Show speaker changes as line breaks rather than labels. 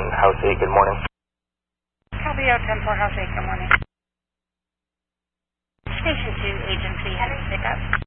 House 8, good morning.
Calbio 10-4, House 8, good morning. Station 2, Agency, heading pickup.